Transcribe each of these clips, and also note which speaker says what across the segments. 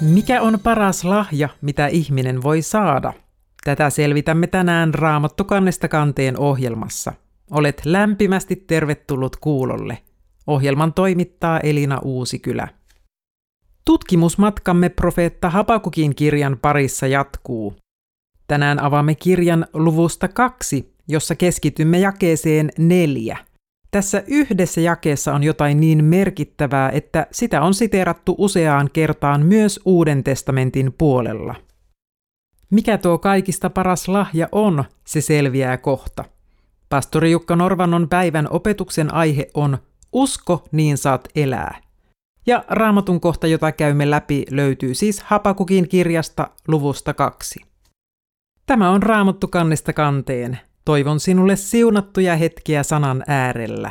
Speaker 1: Mikä on paras lahja, mitä ihminen voi saada? Tätä selvitämme tänään Raamattu kannesta kanteen ohjelmassa. Olet lämpimästi tervetullut kuulolle. Ohjelman toimittaa Elina Uusikylä. Tutkimusmatkamme profeetta Habakukin kirjan parissa jatkuu. Tänään avaamme kirjan luvusta 2, jossa keskitymme jakeeseen 4. Tässä yhdessä jakeessa on jotain niin merkittävää, että sitä on siteerattu useaan kertaan myös Uuden testamentin puolella. Mikä tuo kaikista paras lahja on, se selviää kohta. Pastori Jukka Norvannon päivän opetuksen aihe on Usko, niin saat elää. Ja Raamatun kohta, jota käymme läpi, löytyy siis Habakukin kirjasta luvusta 2. Tämä on Raamattu kannesta kanteen. Toivon sinulle siunattuja hetkiä sanan äärellä.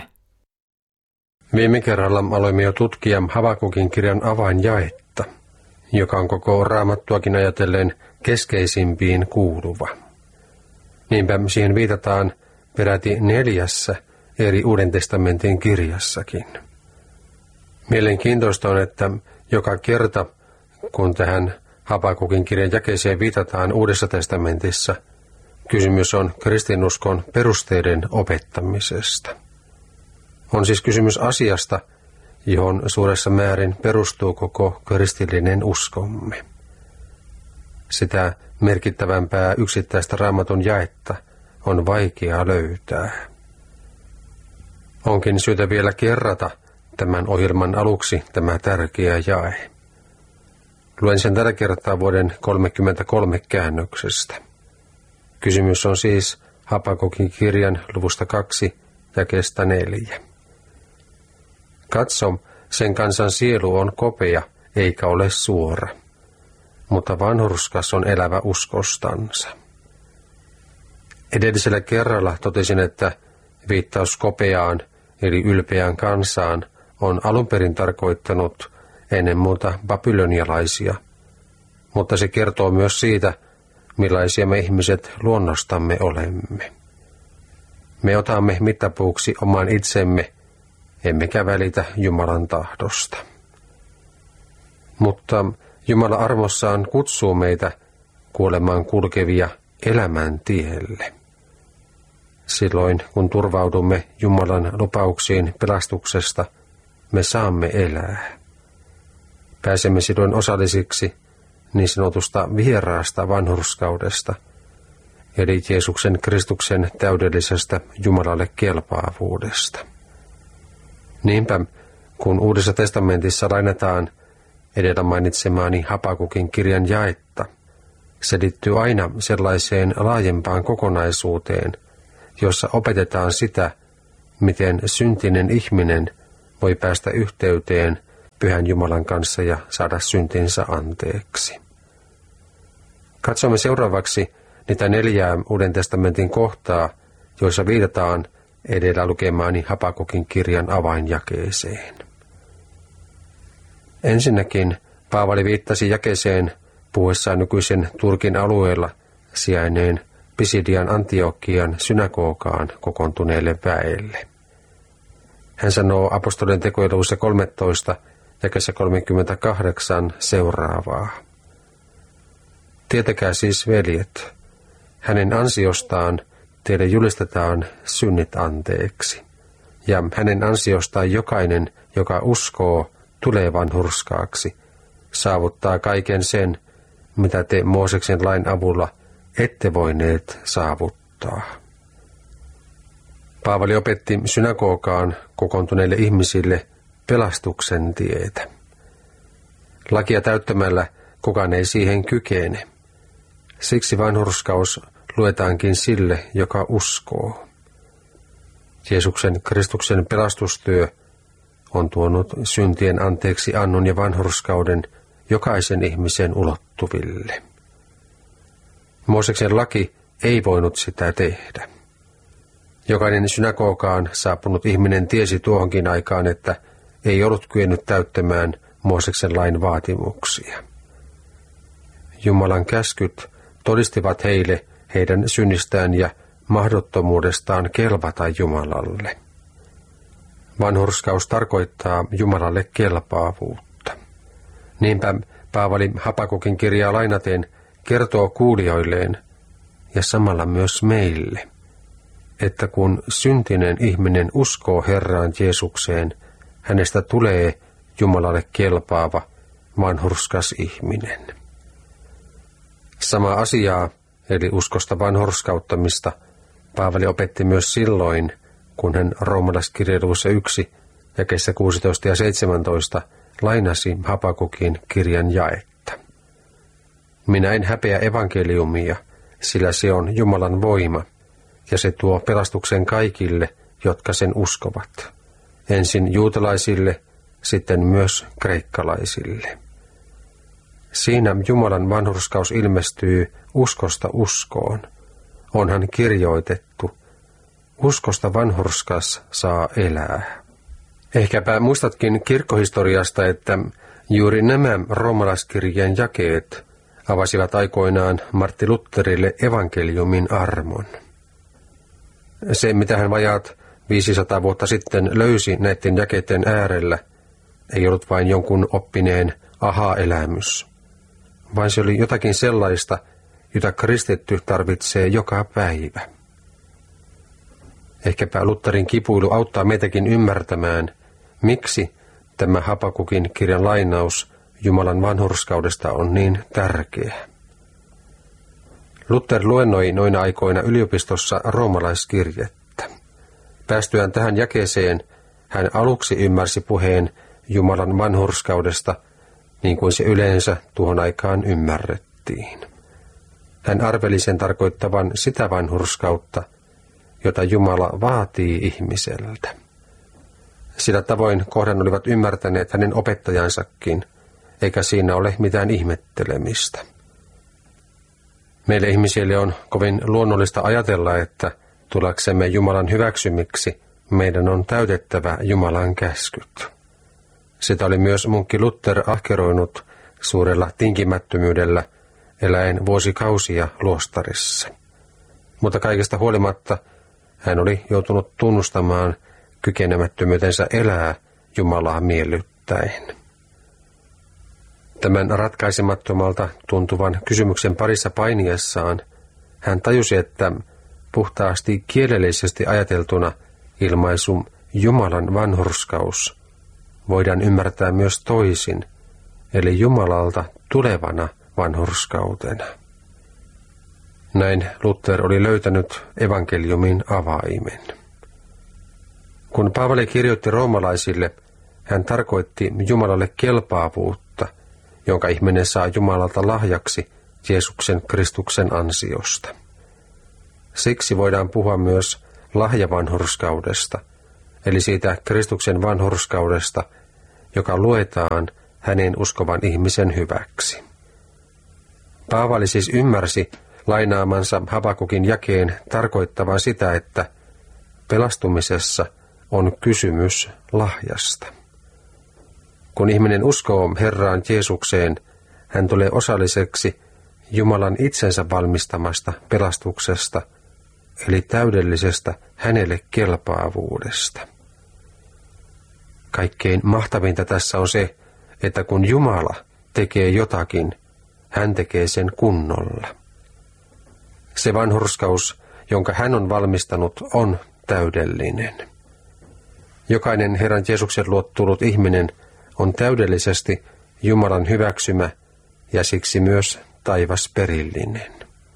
Speaker 2: Viime kerralla aloimme jo tutkia Habakukin kirjan avainjaetta, joka on koko Raamattuakin ajatellen keskeisimpiin kuuluva. Niinpä siihen viitataan peräti 4 eri Uuden testamentin kirjassakin. Mielenkiintoista on, että joka kerta, kun tähän Habakukin kirjan jakeeseen viitataan Uudessa testamentissa, kysymys on kristinuskon perusteiden opettamisesta. On siis kysymys asiasta, johon suuressa määrin perustuu koko kristillinen uskomme. Sitä merkittävämpää yksittäistä Raamatun jaetta on vaikea löytää. Onkin syytä vielä kerrata tämän ohjelman aluksi tämä tärkeä jae. Luen sen tällä kertaa vuoden 33 käännöksestä. Kysymys on siis Habakukin kirjan luvusta 2 jakeesta 4. Katso, sen kansan sielu on kopea eikä ole suora, mutta vanhurskas on elävä uskostansa. Edellisellä kerralla totesin, että viittaus kopeaan eli ylpeään kansaan on alun perin tarkoittanut ennen muuta babylonialaisia, mutta se kertoo myös siitä, millaisia me ihmiset luonnostamme olemme. Me otamme mittapuuksi oman itsemme, emmekä välitä Jumalan tahdosta. Mutta Jumala armossaan kutsuu meitä kuolemaan kulkevia elämän tielle. Silloin, kun turvaudumme Jumalan lupauksiin pelastuksesta, me saamme elää. Pääsemme silloin osallisiksi niin sanotusta vieraasta vanhurskaudesta, eli Jeesuksen Kristuksen täydellisestä Jumalalle kelpaavuudesta. Niinpä, kun Uudessa testamentissa lainataan edellä mainitsemaani Habakukin kirjan jaetta, se liittyy aina sellaiseen laajempaan kokonaisuuteen, jossa opetetaan sitä, miten syntinen ihminen voi päästä yhteyteen Pyhän Jumalan kanssa ja saada syntinsä anteeksi. Katsomme seuraavaksi niitä 4 Uuden testamentin kohtaa, joissa viitataan edellä lukemaani Habakukin kirjan avainjakeeseen. Ensinnäkin Paavali viittasi jakeeseen puhuessaan nykyisen Turkin alueella sijainneen Pisidian Antiokian synagogaan kokoontuneelle väelle. Hän sanoo apostolien tekojen luvussa 13 jakeessa 38 seuraavaa. Tietäkää siis, veljet, hänen ansiostaan teille julistetaan synnit anteeksi, ja hänen ansiostaan jokainen, joka uskoo, tulee vanhurskaaksi, saavuttaa kaiken sen, mitä te Mooseksen lain avulla ette voineet saavuttaa. Paavali opetti synagogaan kokoontuneille ihmisille pelastuksen tietä. Lakia täyttämällä kukaan ei siihen kykene. Siksi vanhurskaus luetaankin sille, joka uskoo. Jeesuksen Kristuksen pelastustyö on tuonut syntien anteeksi annon ja vanhurskauden jokaisen ihmisen ulottuville. Mooseksen laki ei voinut sitä tehdä. Jokainen synagogaan saapunut ihminen tiesi tuohonkin aikaan, että ei ollut kyennyt täyttämään Mooseksen lain vaatimuksia. Jumalan käskyt todistivat heille heidän synnistään ja mahdottomuudestaan kelvata Jumalalle. Vanhurskaus tarkoittaa Jumalalle kelpaavuutta. Niinpä Paavali Habakukin kirjaa lainaten kertoo kuulijoilleen ja samalla myös meille, että kun syntinen ihminen uskoo Herraan Jeesukseen, hänestä tulee Jumalalle kelpaava, vanhurskas ihminen. Sama asiaa, eli uskosta vanhurskauttamista, Paavali opetti myös silloin, kun hän roomalaiskirjeen luvussa 1, jakeissa 16 ja 17, lainasi Habakukin kirjan jaetta. Minä en häpeä evankeliumia, sillä se on Jumalan voima, ja se tuo pelastuksen kaikille, jotka sen uskovat. Ensin juutalaisille, sitten myös kreikkalaisille. Siinä Jumalan vanhurskaus ilmestyy uskosta uskoon. Onhan kirjoitettu, uskosta vanhurskas saa elää. Ehkäpä muistatkin kirkkohistoriasta, että juuri nämä roomalaiskirjeen jakeet avasivat aikoinaan Martti Lutherille evankeliumin armon. Se, mitä hän vajaat 500 vuotta sitten löysi näiden jakeiden äärellä, ei ollut vain jonkun oppineen aha-elämys, vaan se oli jotakin sellaista, jota kristitty tarvitsee joka päivä. Ehkäpä Lutherin kipuilu auttaa meitäkin ymmärtämään, miksi tämä Habakukin kirjan lainaus Jumalan vanhurskaudesta on niin tärkeä. Luther luennoi noina aikoina yliopistossa roomalaiskirjettä. Päästyään tähän jakeeseen, hän aluksi ymmärsi puheen Jumalan vanhurskaudesta, niin kuin se yleensä tuohon aikaan ymmärrettiin. Hän arveli sen tarkoittavan sitä vanhurskautta, jota Jumala vaatii ihmiseltä. Sillä tavoin kohdan olivat ymmärtäneet hänen opettajansakin, eikä siinä ole mitään ihmettelemistä. Meille ihmisille on kovin luonnollista ajatella, että tullaksemme Jumalan hyväksymiksi meidän on täytettävä Jumalan käskyt. Sitä oli myös munkki Luther ahkeroinut suurella tinkimättömyydellä eläen vuosikausia luostarissa. Mutta kaikesta huolimatta hän oli joutunut tunnustamaan kykenemättömyytensä elää Jumalaa miellyttäen. Tämän ratkaisemattomalta tuntuvan kysymyksen parissa painiessaan hän tajusi, että puhtaasti kielellisesti ajateltuna ilmaisu Jumalan vanhurskaus voidaan ymmärtää myös toisin, eli Jumalalta tulevana vanhurskautena. Näin Luther oli löytänyt evankeliumin avaimen. Kun Paavali kirjoitti roomalaisille, hän tarkoitti Jumalalle kelpaavuutta, jonka ihminen saa Jumalalta lahjaksi Jeesuksen Kristuksen ansiosta. Siksi voidaan puhua myös lahjavanhurskaudesta, eli siitä Kristuksen vanhurskaudesta, joka luetaan hänen uskovan ihmisen hyväksi. Paavali siis ymmärsi lainaamansa Habakukin jakeen tarkoittavan sitä, että pelastumisessa on kysymys lahjasta. Kun ihminen uskoo Herraan Jeesukseen, hän tulee osalliseksi Jumalan itsensä valmistamasta pelastuksesta, eli täydellisestä hänelle kelpaavuudesta. Kaikkein mahtavinta tässä on se, että kun Jumala tekee jotakin, hän tekee sen kunnolla. Se vanhurskaus, jonka hän on valmistanut, on täydellinen. Jokainen Herran Jeesuksen luo tullut ihminen on täydellisesti Jumalan hyväksymä ja siksi myös taivasperillinen.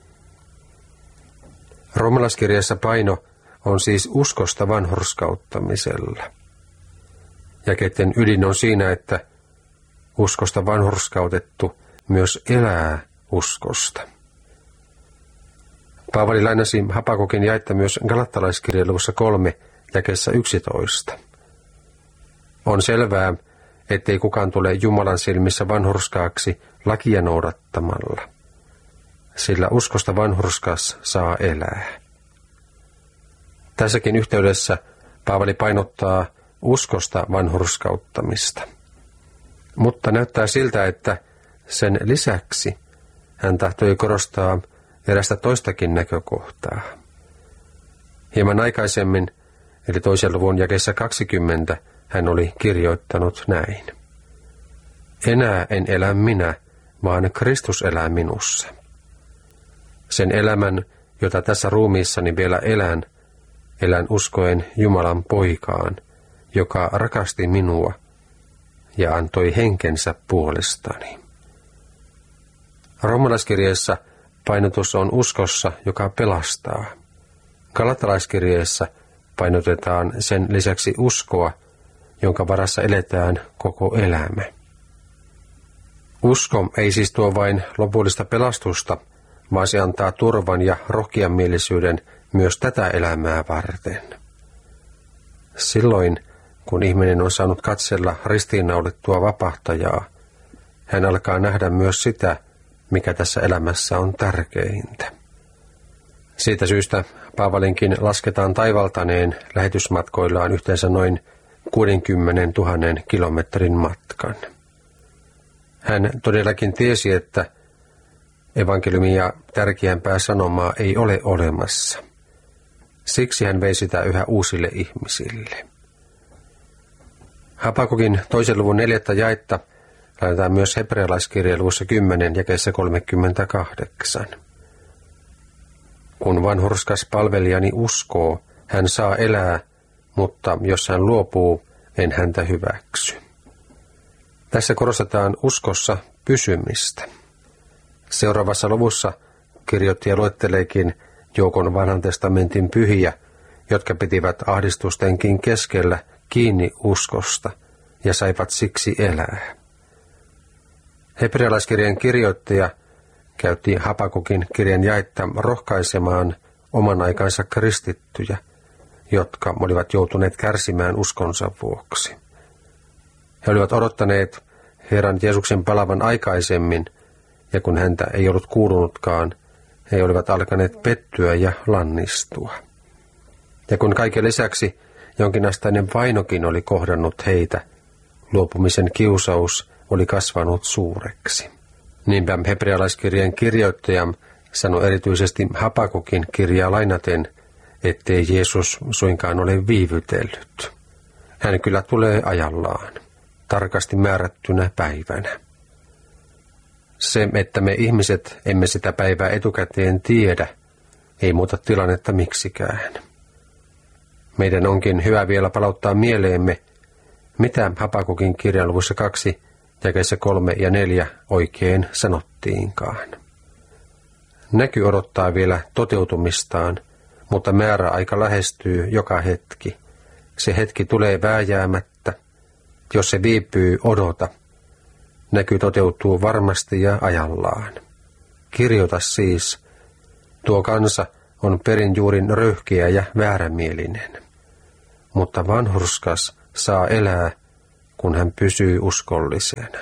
Speaker 2: Roomalaiskirjassa paino on siis uskosta vanhurskauttamisella. Jakeiden ydin on siinä, että uskosta vanhurskautettu myös elää uskosta. Paavali lainasi Habakukin jaetta myös Galattalaiskirjeen luvussa 3, jakeessa 11. On selvää, ettei kukaan tule Jumalan silmissä vanhurskaaksi lakia noudattamalla, sillä uskosta vanhurskas saa elää. Tässäkin yhteydessä Paavali painottaa uskosta vanhurskauttamista. Mutta näyttää siltä, että sen lisäksi hän tahtoi korostaa erästä toistakin näkökohtaa. Hieman aikaisemmin, eli 2. luvun jakeessa 20, hän oli kirjoittanut näin. Enää en elä minä, vaan Kristus elää minussa. Sen elämän, jota tässä ruumiissani vielä elän uskoen Jumalan poikaan, joka rakasti minua ja antoi henkensä puolestani. Roomalaiskirjeessä painotus on uskossa, joka pelastaa. Galatalaiskirjeessä painotetaan sen lisäksi uskoa, jonka varassa eletään koko elämä. Usko ei siis tuo vain lopullista pelastusta, vaan se antaa turvan ja rohkeamielisyyden myös tätä elämää varten. Silloin, kun ihminen on saanut katsella ristiinnaulittua vapahtajaa, hän alkaa nähdä myös sitä, mikä tässä elämässä on tärkeintä. Siitä syystä Paavalinkin lasketaan taivaltaneen lähetysmatkoillaan yhteensä noin 60 000 kilometrin matkan. Hän todellakin tiesi, että evankeliumia tärkeämpää sanomaa ei ole olemassa. Siksi hän vei sitä yhä uusille ihmisille. Habakukin 2. luvun 4. jaetta laitetaan myös hebrealaiskirjeen luvussa 10 jakeessa 38. Kun vanhurskas palvelijani uskoo, hän saa elää, mutta jos hän luopuu, en häntä hyväksy. Tässä korostetaan uskossa pysymistä. Seuraavassa luvussa kirjoittaja luetteleekin joukon vanhan testamentin pyhiä, jotka pitivät ahdistustenkin keskellä kiinni uskosta ja saivat siksi elää. Hebrealaiskirjan kirjoittaja käytti Habakukin kirjan jaetta rohkaisemaan oman aikansa kristittyjä, jotka olivat joutuneet kärsimään uskonsa vuoksi. He olivat odottaneet Herran Jeesuksen palavan aikaisemmin, ja kun häntä ei ollut kuulunutkaan, he olivat alkaneet pettyä ja lannistua. Ja kun kaiken lisäksi jonkinasteinen vainokin oli kohdannut heitä, luopumisen kiusaus oli kasvanut suureksi. Niinpä hebrealaiskirjeen kirjoittaja sanoi erityisesti Habakukin kirjaa lainaten, ettei Jeesus suinkaan ole viivytellyt. Hän kyllä tulee ajallaan, tarkasti määrättynä päivänä. Se, että me ihmiset emme sitä päivää etukäteen tiedä, ei muuta tilannetta miksikään. Meidän onkin hyvä vielä palauttaa mieleemme, mitä Habakukin kirjan luvussa 2, jakeissa 3 ja 4 oikein sanottiinkaan. Näky odottaa vielä toteutumistaan, mutta määräaika lähestyy joka hetki. Se hetki tulee vääjäämättä. Jos se viipyy, odota. Näky toteutuu varmasti ja ajallaan. Kirjoita siis. Tuo kansa on perin juurin röyhkeä ja väärämielinen. Mutta vanhurskas saa elää, kun hän pysyy uskollisena.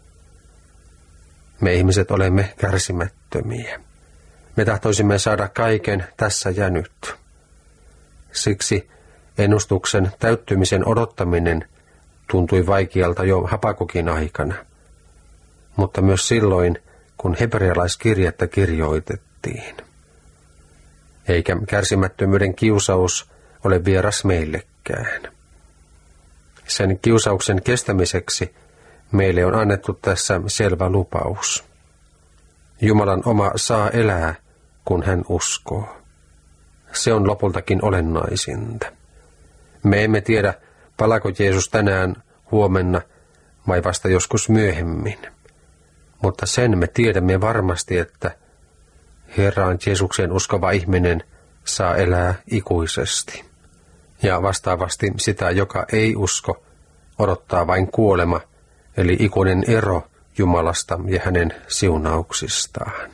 Speaker 2: Me ihmiset olemme kärsimättömiä. Me tahtoisimme saada kaiken tässä ja nyt. Siksi ennustuksen täyttymisen odottaminen tuntui vaikealta jo Habakukin aikana, mutta myös silloin, kun hebrealaiskirjettä kirjoitettiin. Eikä kärsimättömyyden kiusaus ole vieras meillekään. Sen kiusauksen kestämiseksi meille on annettu tässä selvä lupaus. Jumalan oma saa elää, kun hän uskoo. Se on lopultakin olennaisinta. Me emme tiedä, palaako Jeesus tänään, huomenna vai vasta joskus myöhemmin. Mutta sen me tiedämme varmasti, että Herraan Jeesukseen uskova ihminen saa elää ikuisesti. Ja vastaavasti sitä, joka ei usko, odottaa vain kuolema, eli ikuinen ero Jumalasta ja hänen siunauksistaan.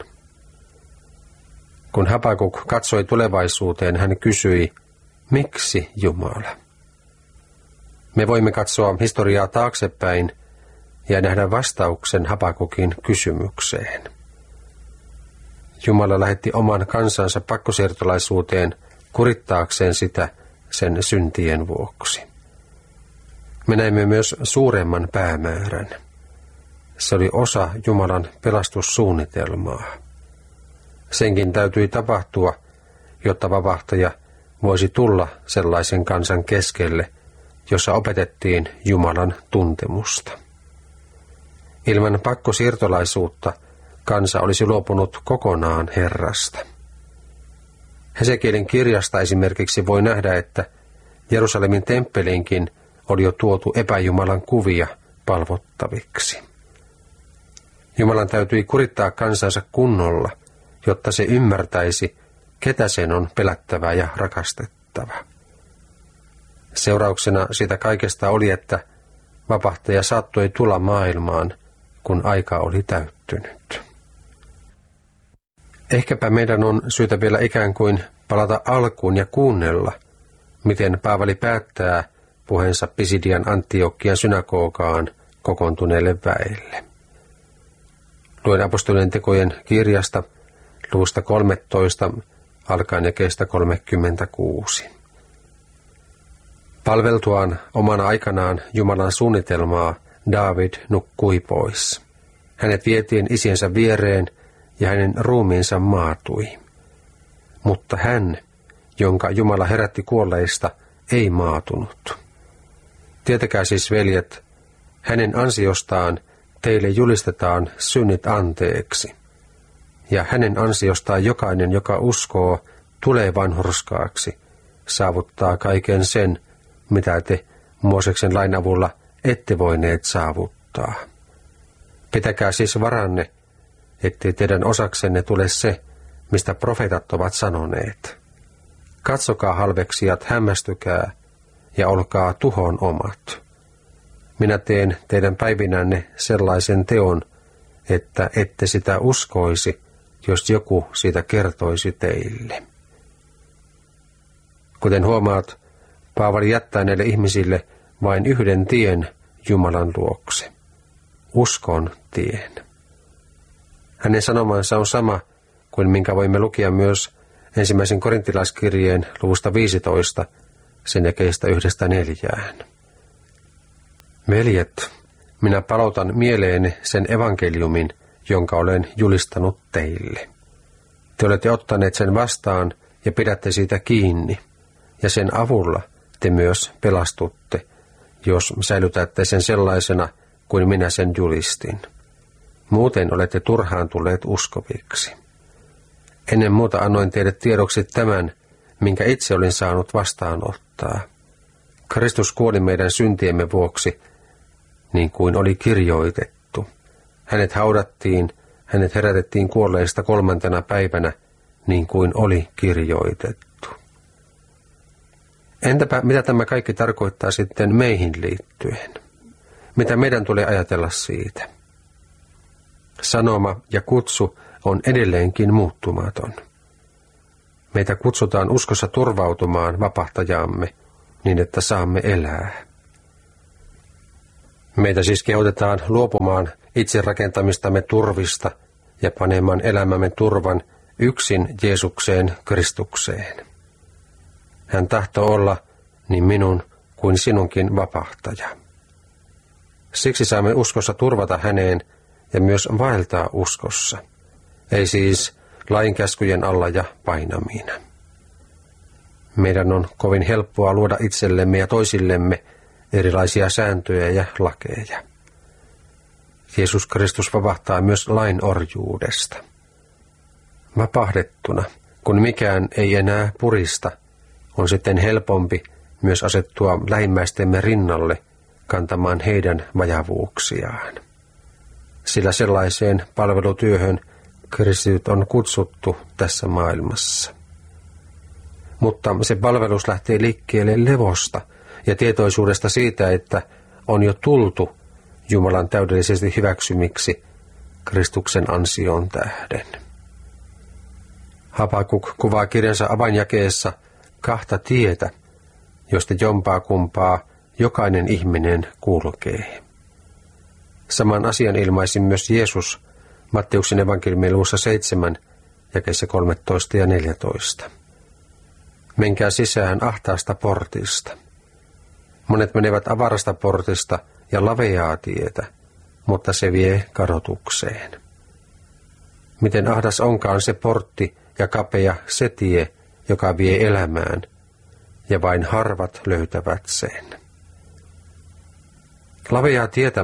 Speaker 2: Kun Habakuk katsoi tulevaisuuteen, hän kysyi, miksi Jumala? Me voimme katsoa historiaa taaksepäin ja nähdä vastauksen Habakukin kysymykseen. Jumala lähetti oman kansansa pakkosiirtolaisuuteen kurittaakseen sitä sen syntien vuoksi. Me näemme myös suuremman päämäärän. Se oli osa Jumalan pelastussuunnitelmaa. Senkin täytyi tapahtua, jotta vapahtaja voisi tulla sellaisen kansan keskelle, jossa opetettiin Jumalan tuntemusta. Ilman pakkosiirtolaisuutta kansa olisi luopunut kokonaan Herrasta. Hesekielin kirjasta esimerkiksi voi nähdä, että Jerusalemin temppeliinkin oli jo tuotu epäjumalan kuvia palvottaviksi. Jumalan täytyi kurittaa kansansa kunnolla, jotta se ymmärtäisi, ketä sen on pelättävä ja rakastettava. Seurauksena siitä kaikesta oli, että vapahtaja saattoi tulla maailmaan, kun aika oli täyttynyt. Ehkäpä meidän on syytä vielä ikään kuin palata alkuun ja kuunnella, miten Paavali päättää puheensa Pisidian Antiokian synagogaan kokoontuneelle väelle. Luen apostolien tekojen kirjasta luvusta 13 alkaen jakeesta 36. Palveltuaan omana aikanaan Jumalan suunnitelmaa Daavid nukkui pois. Hänet vietiin isiensä viereen ja hänen ruumiinsa maatui. Mutta hän, jonka Jumala herätti kuolleista, ei maatunut. Tietäkää siis, veljet, hänen ansiostaan teille julistetaan synnit anteeksi. Ja hänen ansiostaan jokainen, joka uskoo, tulee vanhurskaaksi, saavuttaa kaiken sen, mitä te Mooseksen lain avulla ette voineet saavuttaa. Pitäkää siis varanne, ettei teidän osaksenne tule se, mistä profeetat ovat sanoneet. Katsokaa halveksijat, hämmästykää ja olkaa tuhon omat. Minä teen teidän päivinänne sellaisen teon, että ette sitä uskoisi, jos joku siitä kertoisi teille. Kuten huomaat, Paavali jättää näille ihmisille vain yhden tien Jumalan luokse. Uskon tien. Hänen sanomansa on sama kuin minkä voimme lukea myös ensimmäisen korintilaiskirjeen luvusta 15, sen jakeista 1-4. Veljet, minä palautan mieleeni sen evankeliumin, jonka olen julistanut teille. Te olette ottaneet sen vastaan ja pidätte siitä kiinni, ja sen avulla te myös pelastutte, jos säilytätte sen sellaisena kuin minä sen julistin. Muuten olette turhaan tulleet uskoviksi. Ennen muuta annoin teille tiedoksi tämän, minkä itse olin saanut vastaanottaa. Kristus kuoli meidän syntiemme vuoksi, niin kuin oli kirjoitettu. Hänet haudattiin, hänet herätettiin kuolleista 3. päivänä, niin kuin oli kirjoitettu. Entäpä mitä tämä kaikki tarkoittaa sitten meihin liittyen? Mitä meidän tulee ajatella siitä? Sanoma ja kutsu on edelleenkin muuttumaton. Meitä kutsutaan uskossa turvautumaan vapahtajaamme niin, että saamme elää. Meitä siis kehotetaan luopumaan itse rakentamistamme turvista ja panemaan elämämme turvan yksin Jeesukseen Kristukseen. Hän tahtoo olla niin minun kuin sinunkin vapahtaja. Siksi saamme uskossa turvata häneen ja myös vaeltaa uskossa, ei siis lainkäskyjen alla ja painamiina. Meidän on kovin helppoa luoda itsellemme ja toisillemme erilaisia sääntöjä ja lakeja. Jeesus Kristus vapahtaa myös lain orjuudesta. Vapahdettuna, kun mikään ei enää purista, on sitten helpompi myös asettua lähimmäistemme rinnalle kantamaan heidän vajavuuksiaan. Sillä sellaiseen palvelutyöhön kristityt on kutsuttu tässä maailmassa. Mutta se palvelus lähtee liikkeelle levosta ja tietoisuudesta siitä, että on jo tultu Jumalan täydellisesti hyväksymiksi Kristuksen ansion tähden. Habakuk kuvaa kirjansa avainjakeessa 2 tietä, josta jompaa kumpaa jokainen ihminen kulkee. Saman asian ilmaisi myös Jeesus Matteuksen evankeliumin luvussa 7, jakeissa 13 ja 14. Menkää sisään ahtaasta portista. Monet menevät avarasta portista ja laveaa tietä, mutta se vie kadotukseen. Miten ahdas onkaan se portti ja kapea se tie, joka vie elämään, ja vain harvat löytävät sen. Laveaa tietä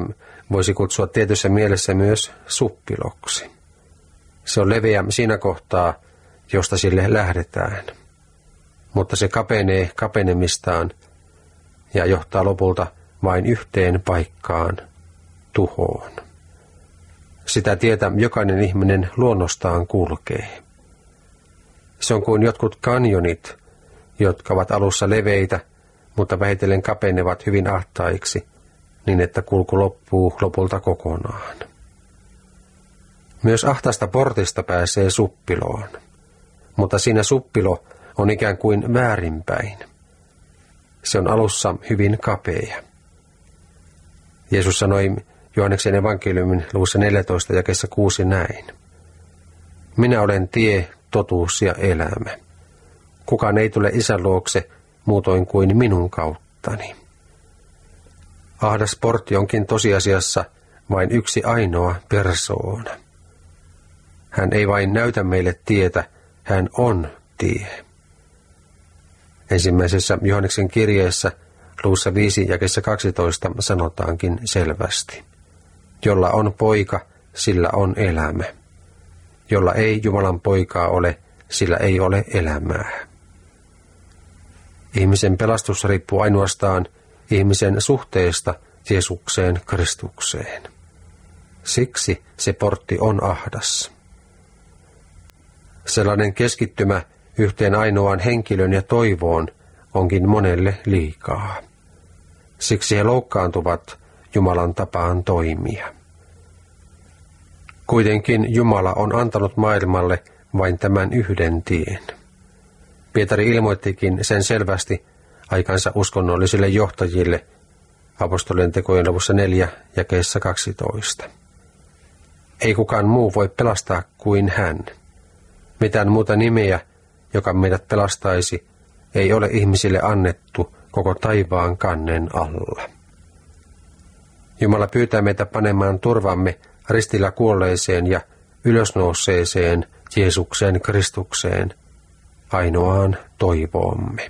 Speaker 2: voisi kutsua tietyssä mielessä myös suppiloksi. Se on leveä siinä kohtaa, josta sille lähdetään, mutta se kapenee kapenemistaan ja johtaa lopulta vain yhteen paikkaan, tuhoon. Sitä tietä jokainen ihminen luonnostaan kulkee. Se on kuin jotkut kanjonit, jotka ovat alussa leveitä, mutta vähitellen kapenevat hyvin ahtaiksi, niin että kulku loppuu lopulta kokonaan. Myös ahtaasta portista pääsee suppiloon, mutta siinä suppilo on ikään kuin väärinpäin. Se on alussa hyvin kapea. Jeesus sanoi Johanneksen evankeliumin luvussa 14 jakeessa 6 näin. Minä olen tie, totuus ja elämä. Kukaan ei tule Isän luokse muutoin kuin minun kauttani. Ahdas portti onkin tosiasiassa vain yksi ainoa persoona. Hän ei vain näytä meille tietä, hän on tie. Ensimmäisessä Johanneksen kirjeessä luvussa 5 jakeessa 12 sanotaankin selvästi. Jolla on poika, sillä on elämä. Jolla ei Jumalan poikaa ole, sillä ei ole elämää. Ihmisen pelastus riippuu ainoastaan ihmisen suhteesta Jeesukseen Kristukseen. Siksi se portti on ahdas. Sellainen keskittymä yhteen ainoaan henkilön ja toivoon onkin monelle liikaa. Siksi he loukkaantuvat Jumalan tapaan toimia. Kuitenkin Jumala on antanut maailmalle vain tämän yhden tien. Pietari ilmoittikin sen selvästi aikansa uskonnollisille johtajille apostolien tekojen luvussa 4 jakeessa 12. Ei kukaan muu voi pelastaa kuin hän. Mitään muuta nimeä, joka meidät pelastaisi, ei ole ihmisille annettu koko taivaan kannen alla. Jumala pyytää meitä panemaan turvamme ristillä kuolleeseen ja ylösnouseeseen Jeesukseen Kristukseen, ainoaan toivoomme.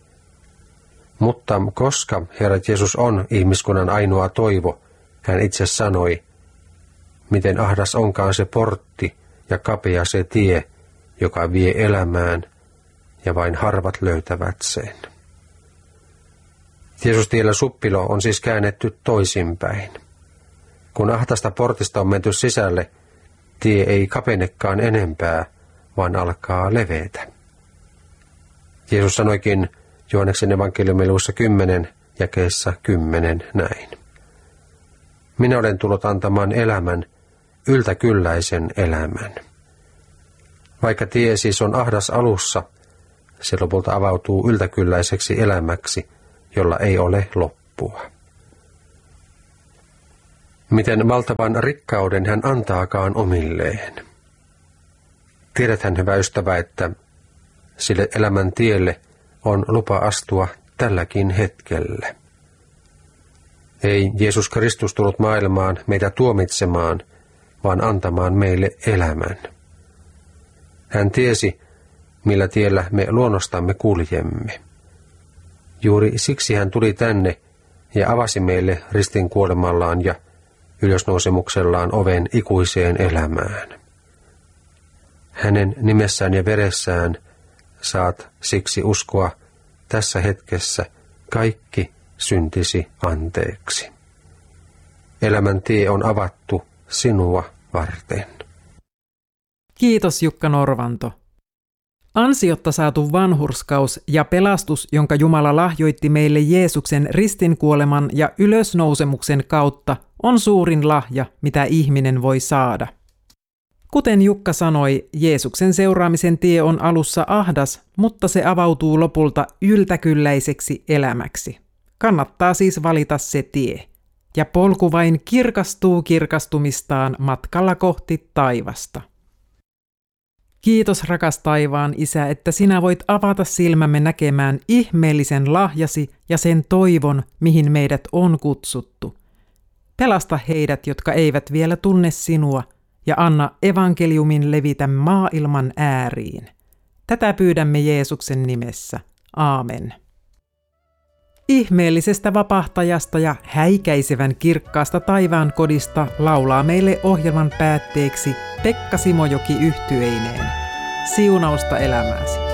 Speaker 2: Mutta koska Herra Jeesus on ihmiskunnan ainoa toivo, hän itse sanoi, miten ahdas onkaan se portti ja kapea se tie, joka vie elämään, ja vain harvat löytävät sen. Jeesustiellä suppilo on siis käännetty toisinpäin. Kun ahtasta portista on menty sisälle, tie ei kapenekaan enempää, vaan alkaa levetä. Jeesus sanoikin Johanneksen evankeliumin luvussa 10 jakeessa 10 näin. Minä olen tullut antamaan elämän, yltäkylläisen elämän. Vaikka tie siis on ahdas alussa, se lopulta avautuu yltäkylläiseksi elämäksi, jolla ei ole loppua. Miten valtavan rikkauden hän antaakaan omilleen. Tiedäthän, hyvä ystävä, että sille elämän tielle on lupa astua tälläkin hetkellä. Ei Jeesus Kristus tullut maailmaan meitä tuomitsemaan, vaan antamaan meille elämän. Hän tiesi, millä tiellä me luonnostamme kuljemme. Juuri siksi hän tuli tänne ja avasi meille ristin kuolemallaan ja ylösnousemuksellaan oven ikuiseen elämään. Hänen nimessään ja veressään saat siksi uskoa tässä hetkessä kaikki syntisi anteeksi. Elämän tie on avattu sinua varten.
Speaker 1: Kiitos Jukka Norvanto. Ansiotta saatu vanhurskaus ja pelastus, jonka Jumala lahjoitti meille Jeesuksen ristinkuoleman ja ylösnousemuksen kautta, on suurin lahja, mitä ihminen voi saada. Kuten Jukka sanoi, Jeesuksen seuraamisen tie on alussa ahdas, mutta se avautuu lopulta yltäkylläiseksi elämäksi. Kannattaa siis valita se tie. Ja polku vain kirkastuu kirkastumistaan matkalla kohti taivasta. Kiitos rakas taivaan Isä, että sinä voit avata silmämme näkemään ihmeellisen lahjasi ja sen toivon, mihin meidät on kutsuttu. Pelasta heidät, jotka eivät vielä tunne sinua, ja anna evankeliumin levitä maailman ääriin. Tätä pyydämme Jeesuksen nimessä. Aamen. Ihmeellisestä vapahtajasta ja häikäisevän kirkkaasta taivaankodista laulaa meille ohjelman päätteeksi Pekka Simojoki yhtyeineen. Siunausta elämääsi.